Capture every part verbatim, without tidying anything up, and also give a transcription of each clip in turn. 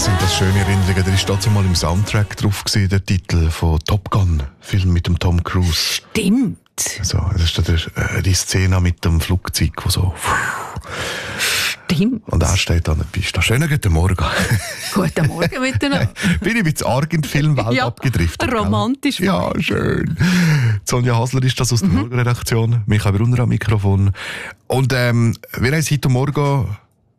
sind das schöne Erinnerungen. Der ist dazu mal im Soundtrack drauf gewesen, der Titel von Top Gun, Film mit dem Tom Cruise. Stimmt. Also, das ist der, äh, die Szene mit dem Flugzeug, wo so... Stimmt. Und er steht an der Piste. Schönen guten Morgen. Guten Morgen miteinander. Bin ich mit arg in die Filmwelt ja, abgedriftet. romantisch. Ja, schön. Sonja Hasler ist das aus der mhm. Morgenredaktion. Michael Brunner am Mikrofon. Und ähm, wir haben heute Morgen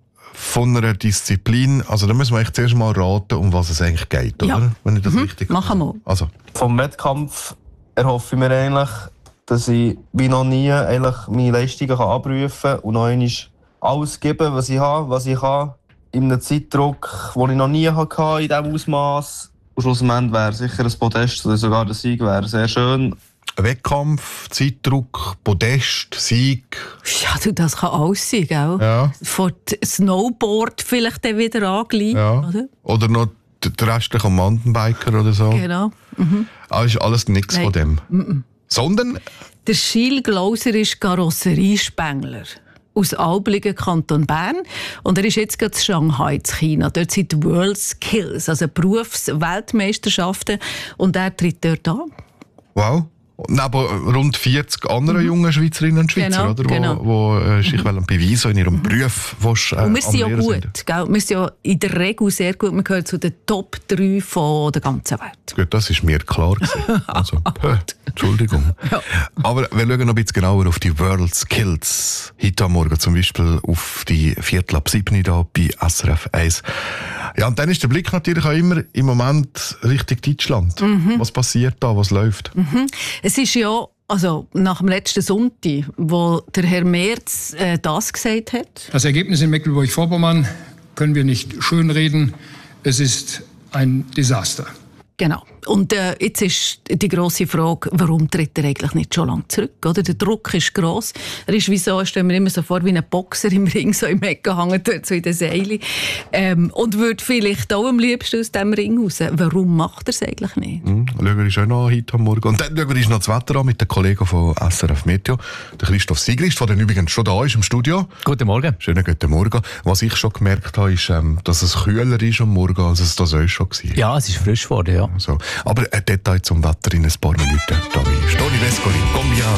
von einer Disziplin, also da müssen wir eigentlich zuerst mal raten, um was es eigentlich geht, ja. oder? Wenn ich das mhm. richtig Machen wir. Also. Vom Wettkampf erhoffe ich mir eigentlich, dass ich wie noch nie eigentlich meine Leistungen kann abrufen kann und noch einmal alles geben, was ich habe, was ich kann, in einem Zeitdruck, den ich noch nie hatte, in diesem Ausmaß. Und schlussendlich wäre sicher ein Podest oder sogar der Sieg wäre sehr schön. Wettkampf, Zeitdruck, Podest, Sieg. Ja, du, das kann alles sein, gell? Ja. Von Snowboard vielleicht dann wieder angleichen, ja. oder? Oder noch der restliche Mountainbiker oder so. Genau. Mhm. Aber ist alles nichts von dem. Mhm. Sondern? Der Gilles Glauser ist Karosseriespengler aus Albligen, Kanton Bern. Und er ist jetzt gerade in Shanghai, in China. Dort sind die World Skills, also Berufsweltmeisterschaften. Und er tritt dort an. Wow. Neben rund vierzig anderen mhm. jungen Schweizerinnen und Schweizer, genau, oder? Genau. Wo, wo äh, sich mhm. beweisen in ihrem mhm. Beruf, was äh, und wir sind ja gut, gell? Wir sind ja in der Regel sehr gut. Wir gehören zu den Top drei von der ganzen Welt. Gut, das ist mir klar gewesen. Also, äh, Entschuldigung. Ja. Aber wir schauen noch ein bisschen genauer auf die World Skills. Heute am Morgen zum Beispiel auf die Viertel ab sieben hier bei S R F eins. Ja, und dann ist der Blick natürlich auch immer im Moment Richtung Deutschland. Mhm. Was passiert da? Was läuft? Mhm. Es ist ja, also nach dem letzten Sonntag, wo der Herr Merz äh, das gesagt hat. Das Ergebnis in Mecklenburg-Vorpommern können wir nicht schönreden. Es ist ein Desaster. Genau. Und äh, jetzt ist die grosse Frage, warum tritt er eigentlich nicht schon lange zurück? Oder? Der Druck ist gross. Er ist wie so, stellen wir immer so vor, wie ein Boxer im Ring, so im Ecken hängt, dort so in den Seilen. Ähm, und würde vielleicht auch am liebsten aus diesem Ring raus. Warum macht er es eigentlich nicht? Mhm. Schauen wir uns auch noch heute am Morgen. Und dann schauen wir uns noch das Wetter an mit den Kollegen von S R F Meteo. Der Christoph Sigrist, der übrigens schon da ist im Studio. Guten Morgen. Schönen guten Morgen. Was ich schon gemerkt habe, ist, ähm, dass es kühler ist am Morgen, als es das euch schon war. Ja, es ist frisch geworden, ja. So. Aber ein Detail zum Wetter in ein paar Minuten. Da bin ich. Toni Vescoli, komm ja.